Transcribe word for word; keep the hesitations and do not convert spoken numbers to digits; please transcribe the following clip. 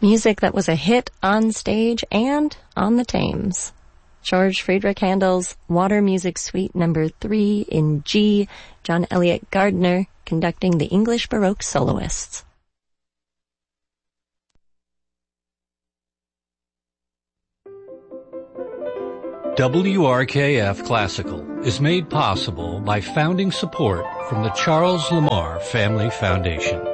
Music that was a hit on stage and on the Thames. George Friedrich Handel's Water Music Suite number three in G, John Eliot Gardiner conducting the English Baroque soloists. W R K F Classical is made possible by founding support from the Charles Lamar Family Foundation.